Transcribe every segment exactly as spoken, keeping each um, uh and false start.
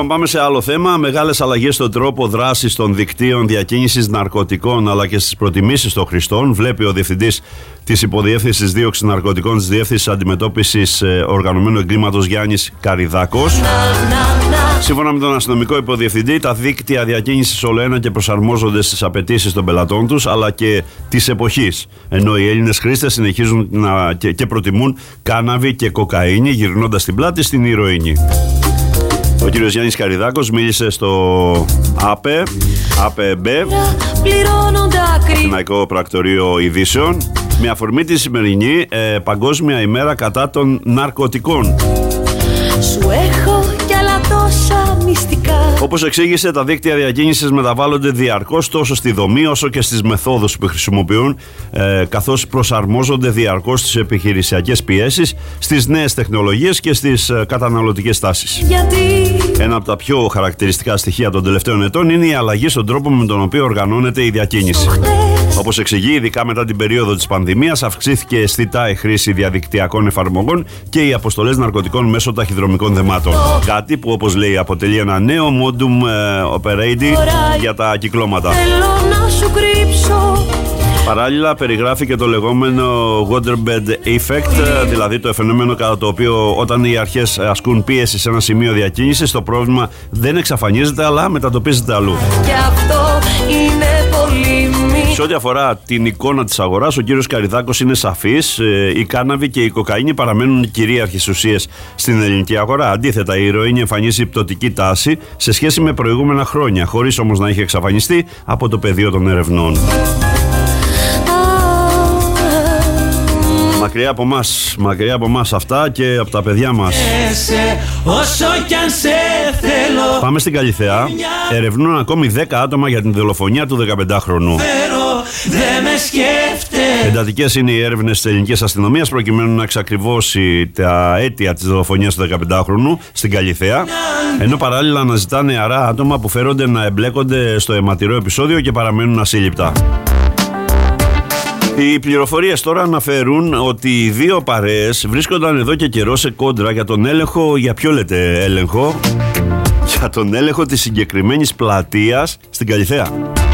Λοιπόν, πάμε σε άλλο θέμα. Μεγάλες αλλαγές στον τρόπο δράσης των δικτύων διακίνησης ναρκωτικών αλλά και στις προτιμήσεις των χρηστών, βλέπει ο διευθυντής της Υποδιεύθυνσης Δίωξης Ναρκωτικών της Διεύθυνσης Αντιμετώπισης Οργανωμένου Εγκλήματος Γιάννης Καριδάκος. Σύμφωνα με τον αστυνομικό υποδιευθυντή, τα δίκτυα διακίνησης ολοένα και προσαρμόζονται στις απαιτήσεις των πελατών τους αλλά και της εποχής. Ενώ οι Έλληνες χρήστες συνεχίζουν να, και, και προτιμούν κάναβη και κοκαίνη, γυρνώντας την πλάτη στην ηρωίνη. Ο κύριος Γιάννης Καριδάκος μίλησε στο ΑΠΕ, ΑΠΕ-ΜΠΕ, Αθηναϊκό Πρακτορείο Ειδήσεων, με αφορμή τη σημερινή ε, Παγκόσμια ημέρα κατά των ναρκωτικών. Σου έχω κι άλλα τόσα μυστικά. Όπως εξήγησε, τα δίκτυα διακίνησης μεταβάλλονται διαρκώς τόσο στη δομή όσο και στις μεθόδους που χρησιμοποιούν, ε, καθώς προσαρμόζονται διαρκώς στις επιχειρησιακές πιέσεις, στις νέες τεχνολογίες και στις ε, καταναλωτικές τάσεις. Γιατί... Ένα από τα πιο χαρακτηριστικά στοιχεία των τελευταίων ετών είναι η αλλαγή στον τρόπο με τον οποίο οργανώνεται η διακίνηση. Όπως εξηγεί, ειδικά μετά την περίοδο της πανδημίας, αυξήθηκε αισθητά η χρήση διαδικτυακών εφαρμογών και οι αποστολές ναρκωτικών μέσω ταχυδρομικών δεμάτων. Κάτι που, όπως λέει, αποτελεί ένα νέο modum operandi για τα κυκλώματα. Παράλληλα, περιγράφει και το λεγόμενο waterbed effect, δηλαδή το φαινόμενο κατά το οποίο όταν οι αρχές ασκούν πίεση σε ένα σημείο διακίνησης, το πρόβλημα δεν εξαφανίζεται αλλά μετατοπίζεται αλλού. Και αυτό είναι πολύ μη... Σε ό,τι αφορά την εικόνα της αγοράς, ο κύριος Καριδάκος είναι σαφής. Η κάναβη και η κοκαίνη παραμένουν κυρίαρχες ουσίες στην ελληνική αγορά. Αντίθετα, η ηρωίνη εμφανίζει πτωτική τάση σε σχέση με προηγούμενα χρόνια, χωρίς όμως να έχει εξαφανιστεί από το πεδίο των ερευνών. Μακριά από μας, μακριά από μας αυτά και από τα παιδιά μας. Όσο κι αν σε θέλω. Πάμε στην Καλιθέα. Ερευνούν ακόμη δέκα άτομα για την δολοφονία του δεκαπεντάχρονου. Εντατικές είναι οι έρευνες της ελληνικής αστυνομίας προκειμένου να εξακριβώσει τα αίτια της δολοφονίας του δεκαπεντάχρονου στην Καλιθέα, ενώ παράλληλα αναζητά νεαρά άτομα που φέρονται να εμπλέκονται στο αιματηρό επεισόδιο και παραμένουν ασύλληπτα. Οι πληροφορίες τώρα αναφέρουν ότι οι δύο παρέες βρίσκονταν εδώ και καιρό σε κόντρα για τον έλεγχο. Για ποιο λέτε έλεγχο? Για τον έλεγχο της συγκεκριμένης πλατείας στην Καλιθέα.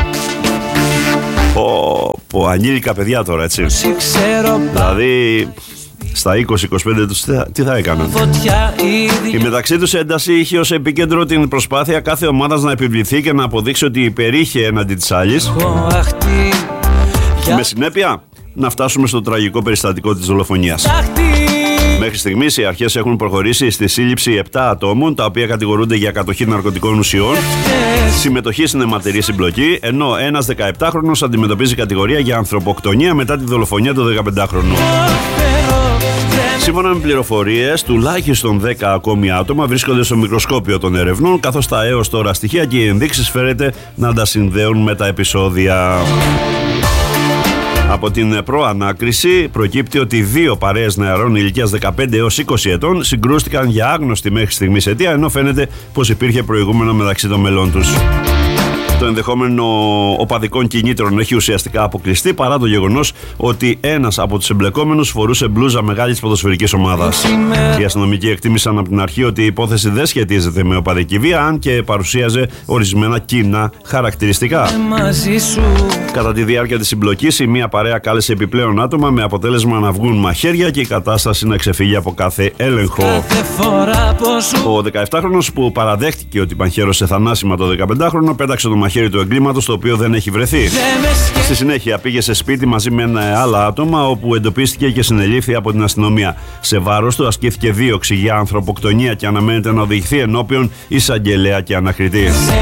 Πω, πω, ανήλικα παιδιά τώρα, έτσι. Δηλαδή στα είκοσι είκοσι πέντε τους τι θα έκαναν? Η μεταξύ τους ένταση είχε ως επίκεντρο την προσπάθεια κάθε ομάδας να επιβληθεί και να αποδείξει ότι υπερήχε έναντι της άλλης, με συνέπεια να φτάσουμε στο τραγικό περιστατικό της δολοφονίας. Μέχρι στιγμής οι αρχές έχουν προχωρήσει στη σύλληψη επτά ατόμων, τα οποία κατηγορούνται για κατοχή ναρκωτικών ουσιών, συμμετοχή στην αιματηρή συμπλοκή, ενώ ένας δεκαεπτάχρονος αντιμετωπίζει κατηγορία για ανθρωποκτονία μετά τη δολοφονία του δεκαπεντάχρονου. Σύμφωνα με πληροφορίες, τουλάχιστον δέκα ακόμη άτομα βρίσκονται στο μικροσκόπιο των ερευνών, καθώς τα έως τώρα στοιχεία και οι ενδείξεις φέρεται να τα συνδέουν με τα επεισόδια. Από την προανάκριση προκύπτει ότι δύο παρέες νεαρών ηλικίας δεκαπέντε έως είκοσι ετών συγκρούστηκαν για άγνωστη μέχρι στιγμής αιτία, ενώ φαίνεται πως υπήρχε προηγούμενο μεταξύ των μελών τους. Το ενδεχόμενο οπαδικών κινήτρων έχει ουσιαστικά αποκλειστεί, παρά το γεγονός ότι ένας από τους εμπλεκόμενους φορούσε μπλούζα μεγάλης ποδοσφαιρικής ομάδας. Οι αστυνομικοί εκτίμησαν από την αρχή ότι η υπόθεση δεν σχετίζεται με οπαδική βία, αν και παρουσίαζε ορισμένα κοινά χαρακτηριστικά. Κατά τη διάρκεια της συμπλοκής, η μία παρέα κάλεσε επιπλέον άτομα, με αποτέλεσμα να βγουν μαχαίρια και η κατάσταση να ξεφύγει από κάθε έλεγχο. Ο δεκαεπτάχρονος, που παραδέχτηκε ότι μαχαίρωσε θανάσιμα το δεκαπεντάχρονο, πέταξε το μαχαίρι του εγκλήματος, το οποίο δεν έχει βρεθεί. Στη συνέχεια πήγε σε σπίτι μαζί με ένα άλλα άτομα, όπου εντοπίστηκε και συνελήφθη από την αστυνομία. Σε βάρος του ασκήθηκε δίωξη για ανθρωποκτονία και αναμένεται να οδηγηθεί ενώπιον εισαγγελέα και ανακριτή.